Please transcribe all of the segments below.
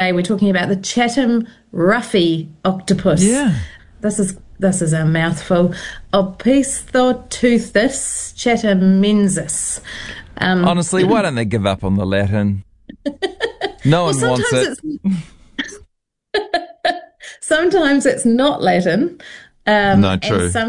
today we're talking about the Chatham Ruffy octopus. Yeah. This is a mouthful. Opisthotuthis chathamensis. Honestly, why don't they give up on the Latin? No one wants it. Sometimes it's not Latin. No, true. And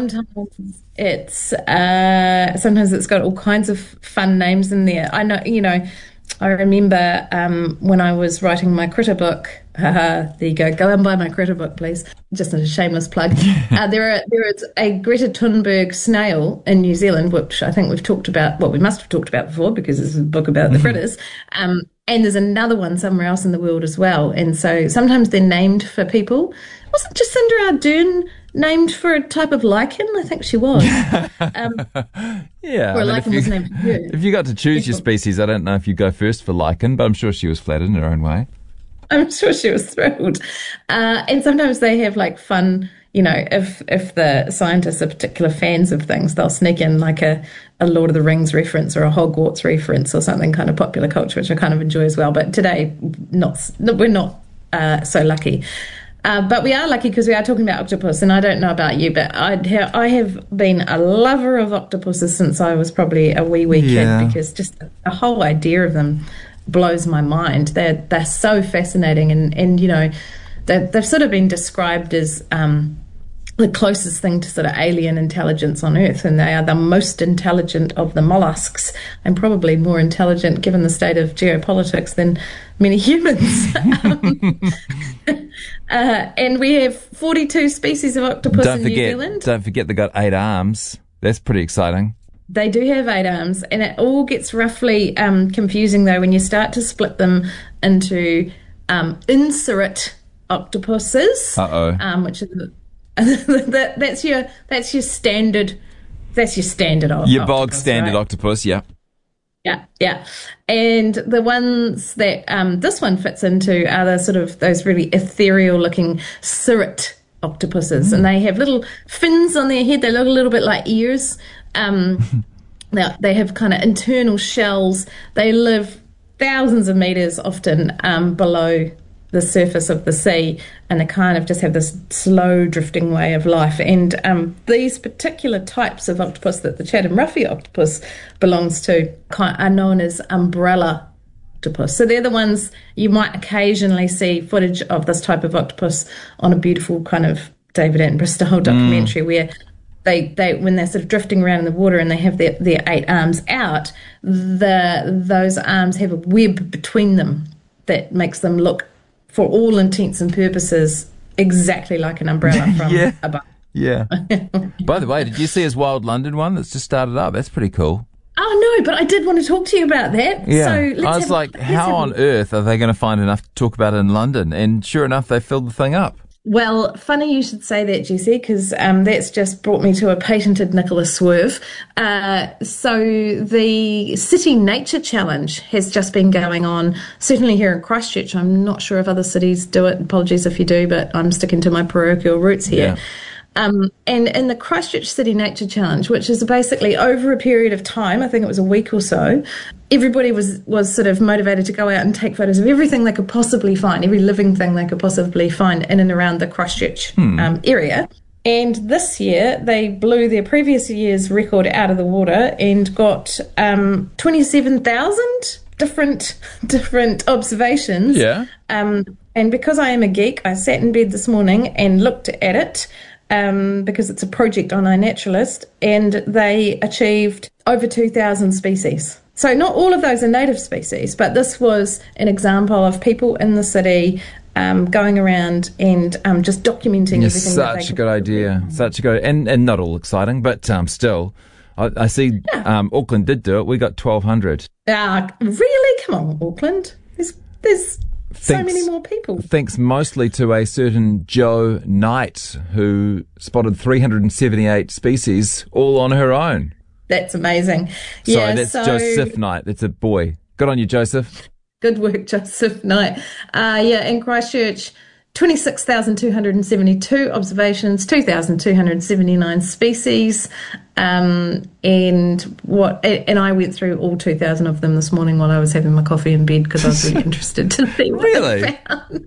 sometimes it's got all kinds of fun names in there. I know, I remember when I was writing my critter book. There you go. Go and buy my critter book, please. Just a shameless plug. There is a Greta Thunberg snail in New Zealand, which I think we've talked about. Well, we must have talked about before because it's a book about the critters. And there's another one somewhere else in the world as well. And so sometimes they're named for people. Wasn't Jacinda Ardern named for a type of lichen? I think she was. Yeah. Or a lichen was named for her. If you got to choose your species, I don't know if you go first for lichen, but I'm sure she was flattered in her own way. I'm sure she was thrilled. And sometimes they have like fun, if the scientists are particular fans of things, they'll sneak in like a Lord of the Rings reference or a Hogwarts reference or something kind of popular culture, which I kind of enjoy as well. But today, we're not so lucky. But we are lucky because we are talking about octopus, and I don't know about you, but I have been a lover of octopuses since I was probably a wee kid, because just the whole idea of them blows my mind. They're so fascinating, and they've sort of been described as the closest thing to sort of alien intelligence on Earth, and they are the most intelligent of the mollusks, and probably more intelligent given the state of geopolitics than many humans. And we have 42 species of octopus in New Zealand. Don't forget they got 8 arms. That's pretty exciting. They do have 8 arms, and it all gets roughly confusing though when you start to split them into inserate octopuses, which is that's your standard. That's your standard. Your bog standard, right? Octopus, yeah. Yeah. And the ones that this one fits into are the sort of those really ethereal-looking cirrate octopuses, and they have little fins on their head. They look a little bit like ears. Now they have kind of internal shells. They live thousands of meters often below the surface of the sea, and they kind of just have this slow drifting way of life. And these particular types of octopus that the Chatham Ruffy octopus belongs to are known as umbrella octopus. So they're the ones you might occasionally see footage of this type of octopus on a beautiful kind of David Attenborough style documentary where they when they're sort of drifting around in the water and they have their 8 arms out, those arms have a web between them that makes them look, for all intents and purposes, exactly like an umbrella from above. Yeah. By the way, did you see his Wild London one that's just started up? That's pretty cool. Oh, no, but I did want to talk to you about that. Yeah. So I was like, how on earth are they going to find enough to talk about in London? And sure enough, they filled the thing up. Well, funny you should say that, Jesse, because that's just brought me to a patented Nicholas swerve. So the City Nature Challenge has just been going on, certainly here in Christchurch. I'm not sure if other cities do it. Apologies if you do, but I'm sticking to my parochial roots here. Yeah. And in the Christchurch City Nature Challenge, which is basically over a period of time, I think it was a week or so, everybody was sort of motivated to go out and take photos of everything they could possibly find, every living thing they could possibly find in and around the Christchurch area. And this year, they blew their previous year's record out of the water and got 27,000 different observations. Yeah. And because I am a geek, I sat in bed this morning and looked at it. Because it's a project on iNaturalist, and they achieved over 2,000 species. So not all of those are native species, but this was an example of people in the city going around and just documenting everything. Such a good idea. Such a good, and not all exciting, but still. I see Auckland did do it. We got 1,200. Really? Come on, Auckland. There's so many more people. Thanks mostly to a certain Joe Knight who spotted 378 species all on her own. That's amazing. Sorry, that's Joseph Knight. That's a boy. Good on you, Joseph. Good work, Joseph Knight. In Christchurch, 26,272 observations, 2,279 species, and I went through all 2,000 of them this morning while I was having my coffee in bed because I was really interested to see what I found.